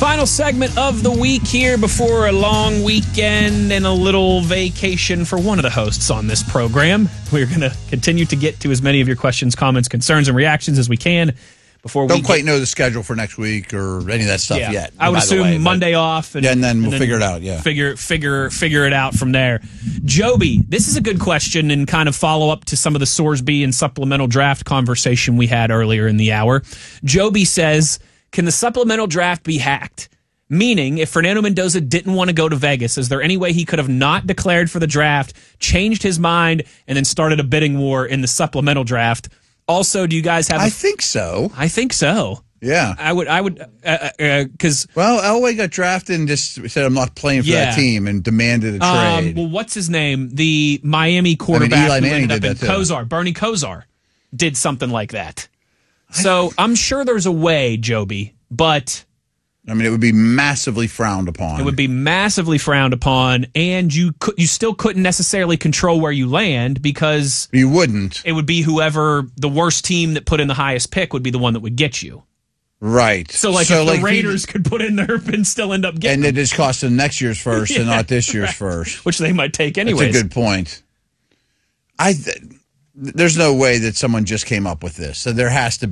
Final segment of the week here before a long weekend and a little vacation for one of the hosts on this program. We're going to continue to get to as many of your questions, comments, concerns, and reactions as we can before we don't quite know the schedule for next week or any of that stuff yet. I would assume Monday off. And then we'll figure it out, yeah. Figure it out from there. Joby, this is a good question and kind of follow up to some of the Sorsby and supplemental draft conversation we had earlier in the hour. Joby says, can the supplemental draft be hacked? Meaning, if Fernando Mendoza didn't want to go to Vegas, is there any way he could have not declared for the draft, changed his mind, and then started a bidding war in the supplemental draft? Also, do you guys have... I think so. I think so. Yeah. I would, because... Well, Elway got drafted and just said, I'm not playing for that team, and demanded a trade. Well, what's his name? The Miami quarterback Eli who Manning ended up in Kosar, Bernie Kosar, did something like that. So I'm sure there's a way, Joby, but... I mean, it would be massively frowned upon. It would be massively frowned upon, and you still couldn't necessarily control where you land because... You wouldn't. It would be whoever, the worst team that put in the highest pick would be the one that would get you. Right. So if the Raiders could put in there and still end up getting... And it just cost them next year's first and not this year's first. Which they might take anyways. That's a good point. There's no way that someone just came up with this. So there has to